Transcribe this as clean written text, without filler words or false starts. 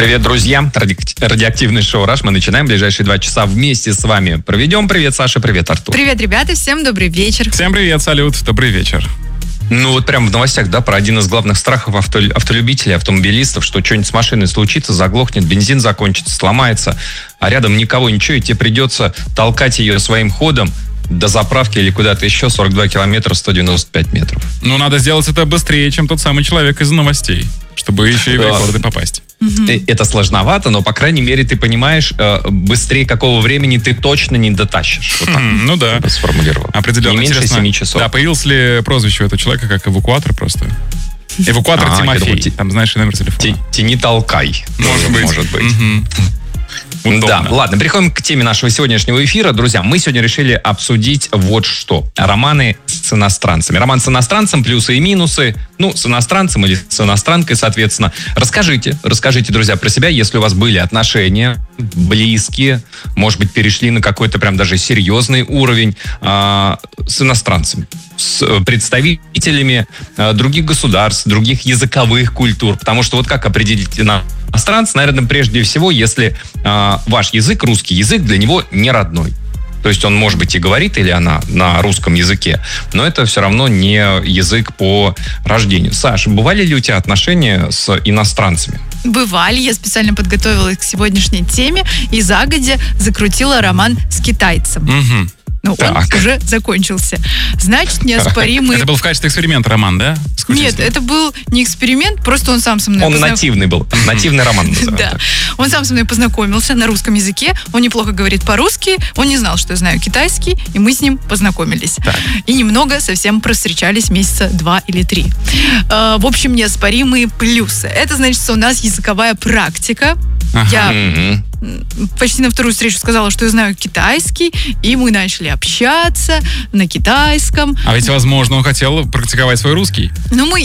Привет, друзья. Радиоактивное шоу «Раш». Мы начинаем. Ближайшие 2 часа вместе с вами проведем. Привет, Саша. Привет, Артур. Привет, ребята. Всем добрый вечер. Всем привет, салют. Добрый вечер. Ну вот прям в новостях, да, про один из главных страхов автолюбителей, автомобилистов, что что-нибудь с машиной случится, заглохнет, бензин закончится, сломается, а рядом никого, ничего, и тебе придется толкать ее своим ходом до заправки или куда-то еще 42 километра, 195 метров. Ну, надо сделать это быстрее, чем тот самый человек из новостей, чтобы еще и в рекорды попасть. Это сложновато, но, по крайней мере, ты понимаешь, быстрее какого времени ты точно не дотащишь. Вот так Ну да. сформулировал. Определенно. Не меньше 7 часов. Да, появилось ли прозвище у этого человека как эвакуатор просто? Эвакуатор Тимофей. Там, знаешь, номер телефона. Не толкай. Может быть. Удобно. Да, ладно, переходим к теме нашего сегодняшнего эфира. Друзья, мы сегодня решили обсудить вот что. Романы с иностранцами. Роман с иностранцем, плюсы и минусы. Ну, с иностранцем или с иностранкой, соответственно. Расскажите, друзья, про себя, если у вас были отношения близкие, может быть, перешли на какой-то прям даже серьезный уровень с иностранцами, с представителями других государств, других языковых культур. Потому что вот как определить иностранца, наверное, прежде всего, если ваш язык, русский язык, для него не родной. То есть он, может быть, и говорит, или она на русском языке, но это все равно не язык по рождению. Саша, бывали ли у тебя отношения с иностранцами? Бывали. Я специально подготовилась к сегодняшней теме и загодя закрутила роман с китайцем. Ну, он уже закончился. Значит, неоспоримый... Это был в качестве эксперимента роман, да? Нет, это был не эксперимент, просто он сам со мной... Он нативный был, нативный роман. Да, он сам со мной познакомился на русском языке, он неплохо говорит по-русски, он не знал, что я знаю китайский, и мы с ним познакомились. И немного совсем провстречались месяца 2 или 3. В общем, неоспоримые плюсы. Это значит, что у нас языковая практика. Я почти на вторую встречу сказала, что я знаю китайский, и мы начали общаться на китайском. А ведь, возможно, он хотел практиковать свой русский. Ну, мы